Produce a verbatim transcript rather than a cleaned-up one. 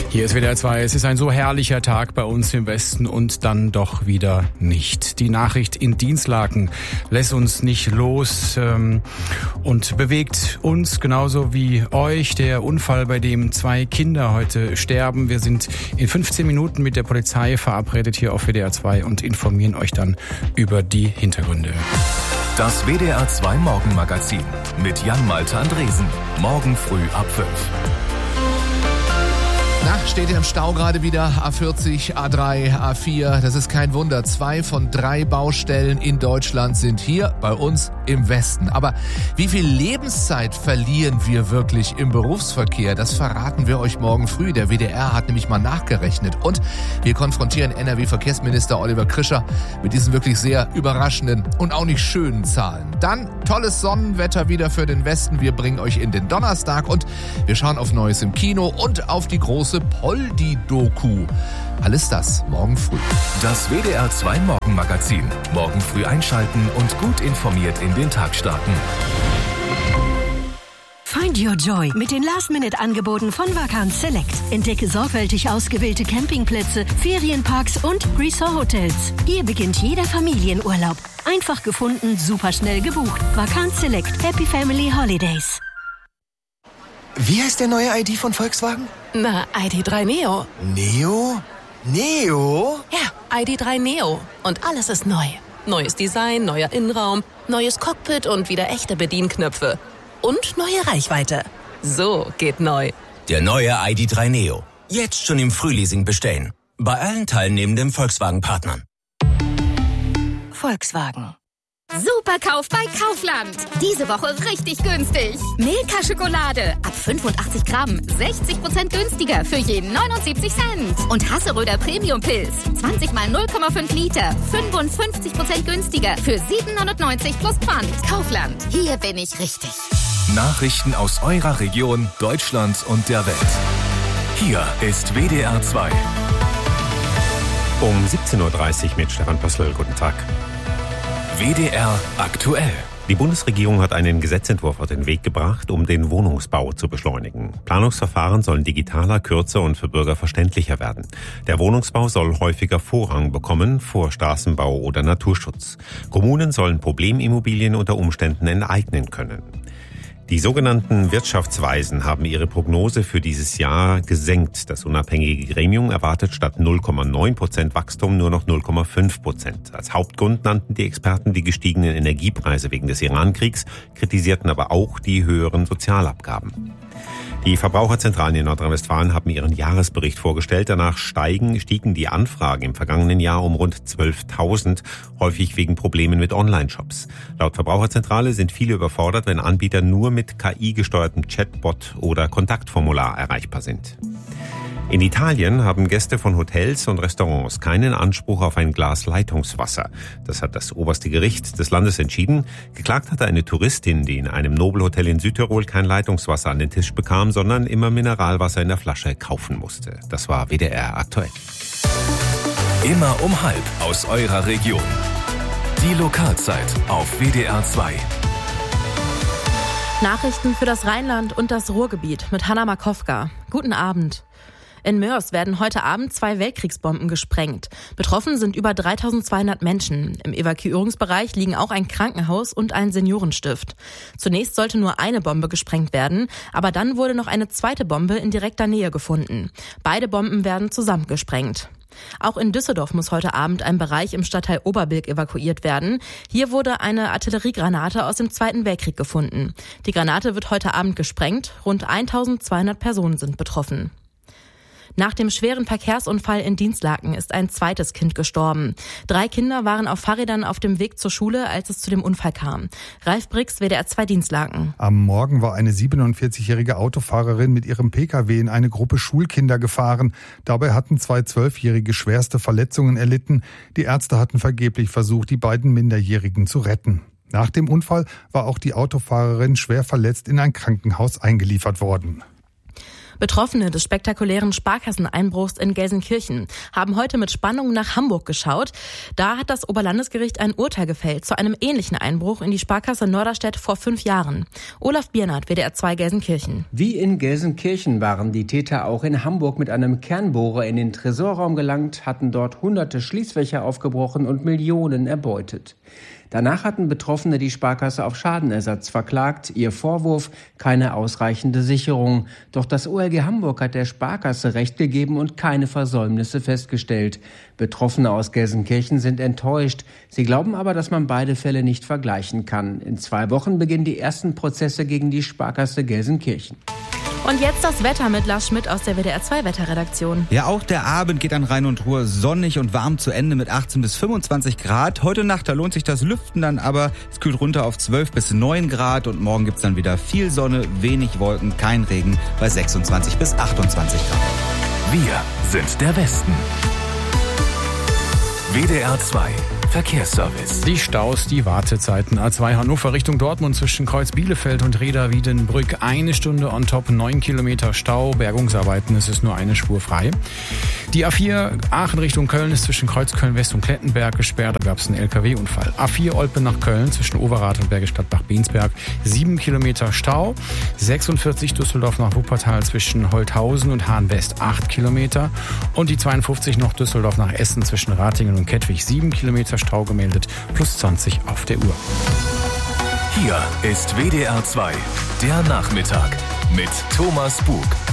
Hier ist W D R zwei. Es ist ein so herrlicher Tag bei uns im Westen und dann doch wieder nicht. Die Nachricht in Dinslaken lässt uns nicht los ähm, und bewegt uns genauso wie euch. Der Unfall, bei dem zwei Kinder heute sterben. Wir sind in fünfzehn Minuten mit der Polizei verabredet hier auf W D R zwei und informieren euch dann über die Hintergründe. Das W D R zwei Morgenmagazin mit Jan-Malte Andresen. Morgen früh ab fünf. Na, steht ihr im Stau gerade wieder? A vierzig, A drei, A vier. Das ist kein Wunder. Zwei von drei Baustellen in Deutschland sind hier bei uns im Westen. Aber wie viel Lebenszeit verlieren wir wirklich im Berufsverkehr? Das verraten wir euch morgen früh. Der W D R hat nämlich mal nachgerechnet. Und wir konfrontieren N R W-Verkehrsminister Oliver Krischer mit diesen wirklich sehr überraschenden und auch nicht schönen Zahlen. Dann tolles Sonnenwetter wieder für den Westen. Wir bringen euch in den Donnerstag und wir schauen auf Neues im Kino und auf die große Poldi-Doku. Alles das morgen früh. Das W D R zwei Morgenmagazin. Morgen früh einschalten und gut informiert in den Tag starten. Find your joy mit den Last-Minute-Angeboten von Vacanz Select. Entdecke sorgfältig ausgewählte Campingplätze, Ferienparks und Resort-Hotels. Hier beginnt jeder Familienurlaub. Einfach gefunden, super schnell gebucht. Vacanz Select. Happy Family Holidays. Wie heißt der neue I D von Volkswagen? Na, I D drei Neo. Neo? Neo? Ja, I D drei Neo. Und alles ist neu. Neues Design, neuer Innenraum, neues Cockpit und wieder echte Bedienknöpfe. Und neue Reichweite. So geht neu. Der neue I D drei Neo. Jetzt schon im Frühleasing bestellen. Bei allen teilnehmenden Volkswagen-Partnern. Volkswagen. Superkauf bei Kaufland. Diese Woche richtig günstig. Milka-Schokolade ab fünfundachtzig Gramm, sechzig Prozent günstiger für jeden neunundsiebzig Cent. Und Hasseröder Premium-Pilz, zwanzig mal null Komma fünf Liter, fünfundfünfzig Prozent günstiger für sieben neunundneunzig plus Pfand. Kaufland, hier bin ich richtig. Nachrichten aus eurer Region, Deutschland und der Welt. Hier ist W D R zwei. Um siebzehn Uhr dreißig mit Stefan Pössl. Guten Tag. W D R aktuell. Die Bundesregierung hat einen Gesetzentwurf auf den Weg gebracht, um den Wohnungsbau zu beschleunigen. Planungsverfahren sollen digitaler, kürzer und für Bürger verständlicher werden. Der Wohnungsbau soll häufiger Vorrang bekommen vor Straßenbau oder Naturschutz. Kommunen sollen Problemimmobilien unter Umständen enteignen können. Die sogenannten Wirtschaftsweisen haben ihre Prognose für dieses Jahr gesenkt. Das unabhängige Gremium erwartet statt null Komma neun Prozent Wachstum nur noch null Komma fünf Prozent. Als Hauptgrund nannten die Experten die gestiegenen Energiepreise wegen des Iran-Kriegs, kritisierten aber auch die höheren Sozialabgaben. Die Verbraucherzentralen in Nordrhein-Westfalen haben ihren Jahresbericht vorgestellt. Danach steigen, stiegen die Anfragen im vergangenen Jahr um rund zwölftausend, häufig wegen Problemen mit Online-Shops. Laut Verbraucherzentrale sind viele überfordert, wenn Anbieter nur mit K I-gesteuertem Chatbot oder Kontaktformular erreichbar sind. In Italien haben Gäste von Hotels und Restaurants keinen Anspruch auf ein Glas Leitungswasser. Das hat das oberste Gericht des Landes entschieden. Geklagt hatte eine Touristin, die in einem Nobelhotel in Südtirol kein Leitungswasser an den Tisch bekam, sondern immer Mineralwasser in der Flasche kaufen musste. Das war W D R aktuell. Immer um halb aus eurer Region. Die Lokalzeit auf W D R zwei. Nachrichten für das Rheinland und das Ruhrgebiet mit Hanna Markowka. Guten Abend. In Moers werden heute Abend zwei Weltkriegsbomben gesprengt. Betroffen sind über dreitausendzweihundert Menschen. Im Evakuierungsbereich liegen auch ein Krankenhaus und ein Seniorenstift. Zunächst sollte nur eine Bombe gesprengt werden, aber dann wurde noch eine zweite Bombe in direkter Nähe gefunden. Beide Bomben werden zusammen gesprengt. Auch in Düsseldorf muss heute Abend ein Bereich im Stadtteil Oberbilk evakuiert werden. Hier wurde eine Artilleriegranate aus dem Zweiten Weltkrieg gefunden. Die Granate wird heute Abend gesprengt. Rund eintausendzweihundert Personen sind betroffen. Nach dem schweren Verkehrsunfall in Dinslaken ist ein zweites Kind gestorben. Drei Kinder waren auf Fahrrädern auf dem Weg zur Schule, als es zu dem Unfall kam. Ralf Brix, W D R zwei Dinslaken. Am Morgen war eine siebenundvierzigjährige Autofahrerin mit ihrem Pkw in eine Gruppe Schulkinder gefahren. Dabei hatten zwei Zwölfjährige schwerste Verletzungen erlitten. Die Ärzte hatten vergeblich versucht, die beiden Minderjährigen zu retten. Nach dem Unfall war auch die Autofahrerin schwer verletzt in ein Krankenhaus eingeliefert worden. Betroffene des spektakulären Sparkasseneinbruchs in Gelsenkirchen haben heute mit Spannung nach Hamburg geschaut. Da hat das Oberlandesgericht ein Urteil gefällt zu einem ähnlichen Einbruch in die Sparkasse Norderstedt vor fünf Jahren. Olaf Biernert, W D R zwei Gelsenkirchen. Wie in Gelsenkirchen waren die Täter auch in Hamburg mit einem Kernbohrer in den Tresorraum gelangt, hatten dort hunderte Schließfächer aufgebrochen und Millionen erbeutet. Danach hatten Betroffene die Sparkasse auf Schadenersatz verklagt. Ihr Vorwurf: keine ausreichende Sicherung. Doch das O L G Hamburg hat der Sparkasse Recht gegeben und keine Versäumnisse festgestellt. Betroffene aus Gelsenkirchen sind enttäuscht. Sie glauben aber, dass man beide Fälle nicht vergleichen kann. In zwei Wochen beginnen die ersten Prozesse gegen die Sparkasse Gelsenkirchen. Und jetzt das Wetter mit Lars Schmidt aus der W D R zwei Wetterredaktion. Ja, auch der Abend geht an Rhein und Ruhr sonnig und warm zu Ende mit achtzehn bis fünfundzwanzig Grad. Heute Nacht, da lohnt sich das Lüften dann aber. Es kühlt runter auf zwölf bis neun Grad und morgen gibt's dann wieder viel Sonne, wenig Wolken, kein Regen bei sechsundzwanzig bis achtundzwanzig Grad. Wir sind der Westen. W D R zwei Verkehrsservice. Die Staus, die Wartezeiten. A zwei Hannover Richtung Dortmund zwischen Kreuz Bielefeld und Reda-Wiedenbrück. Eine Stunde on top, neun Kilometer Stau. Bergungsarbeiten, es ist nur eine Spur frei. Die A vier Aachen Richtung Köln ist zwischen Kreuz Köln-West und Klettenberg gesperrt. Da gab es einen L K W-Unfall. A vier Olpe nach Köln zwischen Overath und Bergisch Gladbach-Bensberg. Sieben Kilometer Stau. sechsundvierzig Düsseldorf nach Wuppertal zwischen Holthausen und Hahn-West. Acht Kilometer. Und die zweiundfünfzig noch Düsseldorf nach Essen zwischen Ratingen und Kettwig. Sieben Kilometer Stau gemeldet, plus zwanzig auf der Uhr. Hier ist W D R zwei, der Nachmittag mit Thomas Bug.